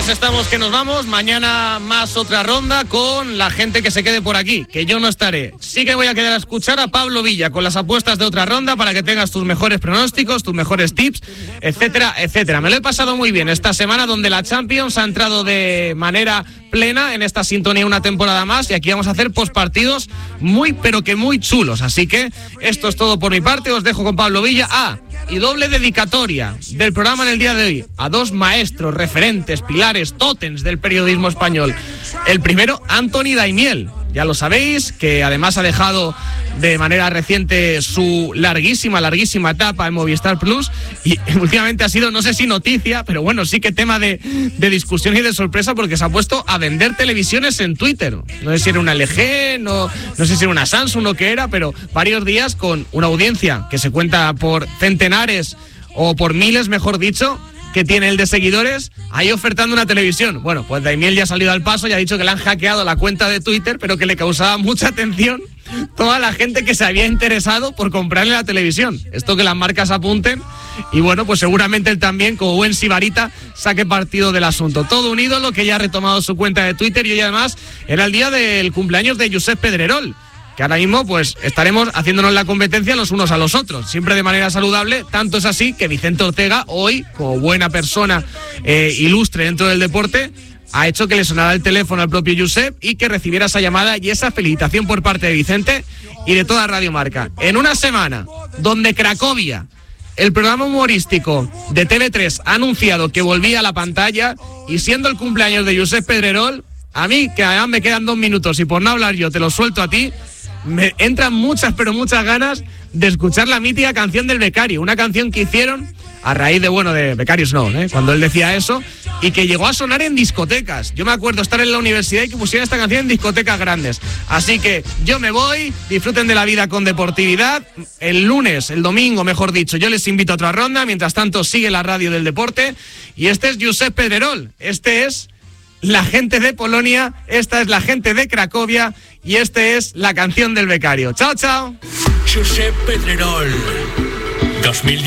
lunes estamos que nos vamos. Mañana más otra ronda con la gente que se quede por aquí, que yo no estaré. Sí que voy a quedar a escuchar a Pablo Villa con las apuestas de otra ronda para que tengas tus mejores pronósticos, tus mejores tips, etcétera, etcétera. Me lo he pasado muy bien esta semana donde la Champions ha entrado de manera plena en esta sintonía una temporada más y aquí vamos a hacer postpartidos muy pero que muy chulos. Así que esto es todo por mi parte. Os dejo con Pablo Villa. Y doble dedicatoria del programa en el día de hoy a dos maestros, referentes, pilares, tótems del periodismo español. El primero, Antoni Daimiel. Ya lo sabéis, que además ha dejado de manera reciente su larguísima etapa en Movistar Plus y últimamente ha sido, no sé si noticia, pero bueno, sí que tema de discusión y de sorpresa porque se ha puesto a vender televisiones en Twitter. No sé si era una LG, no sé si era una Samsung o qué era, pero varios días con una audiencia que se cuenta por centenares o por miles, mejor dicho, que tiene el de seguidores, ahí ofertando una televisión. Bueno, pues Daimiel ya ha salido al paso y ha dicho que le han hackeado la cuenta de Twitter, pero que le causaba mucha atención toda la gente que se había interesado por comprarle la televisión. Esto que las marcas apunten y bueno, pues seguramente él también, como buen sibarita, saque partido del asunto. Todo un ídolo que ya ha retomado su cuenta de Twitter y hoy además era el día del cumpleaños de Josep Pedrerol, que ahora mismo pues estaremos haciéndonos la competencia los unos a los otros, siempre de manera saludable. Tanto es así que Vicente Ortega hoy, como buena persona ilustre dentro del deporte, ha hecho que le sonara el teléfono al propio Josep y que recibiera esa llamada y esa felicitación por parte de Vicente y de toda Radio Marca. En una semana donde Cracovia, el programa humorístico de TV3, ha anunciado que volvía a la pantalla y siendo el cumpleaños de Josep Pedrerol, a mí, que además me quedan 2 minutos y por no hablar yo te lo suelto a ti, me entran muchas ganas de escuchar la mítica canción del Becario, una canción que hicieron a raíz de Becarios no, cuando él decía eso, y que llegó a sonar en discotecas. Yo me acuerdo estar en la universidad y que pusieran esta canción en discotecas grandes. Así que yo me voy, disfruten de la vida con deportividad. El domingo, mejor dicho, yo les invito a otra ronda. Mientras tanto, sigue la radio del deporte. Y este es Josep Pedrerol, este es la gente de Polonia, esta es la gente de Cracovia y este es la canción del Becario. Chao, chao. Josep Pedrerol 2010.